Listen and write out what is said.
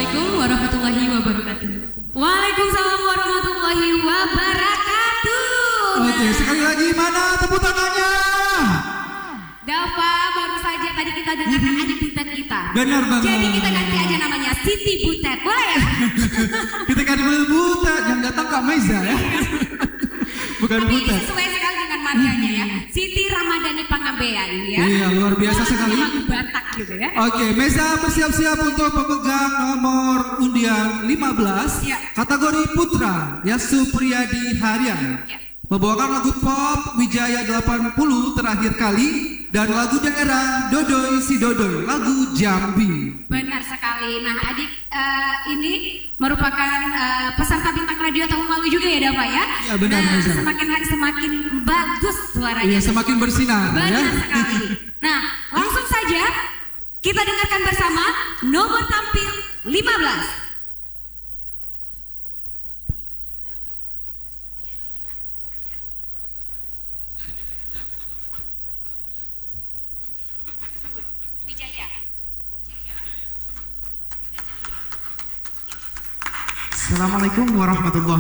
Assalamualaikum warahmatullahi wabarakatuh. Waalaikumsalam warahmatullahi wabarakatuh. Oke, sekali lagi mana tepuk tangannya? Dava, baru saja tadi kita dengarkan adik butet kita. Benar banget. Jadi kita ganti aja namanya Siti Butet, boleh ya? Kita ganti butet, yang datang Kak Meza ya. Bukan tapi butet. ini sesuai sekali dengan marganya ya. Siti Ramadhani Pangambean ya. Iya, luar biasa sekali. Lagu Batak gitu ya. Oke, Meza bersiap-siap untuk pemegang nomor undian 15 Ya. kategori putra ya, Supriyadi Harian. Ya. Membawakan lagu pop Wijaya 80 terakhir kali dan lagu daerah Dodoi Si Dodoi, lagu Jambi. Benar sekali. Nah, adik ini merupakan peserta bintang radio tahun lalu juga ya, Dava ya. Ya, benar, nah, benar. semakin hari semakin bagus suaranya. Iya, semakin bersinar Benar ya. sekali. Nah, langsung saja kita dengarkan bersama nomor tampil 15. Assalamualaikum warahmatullahi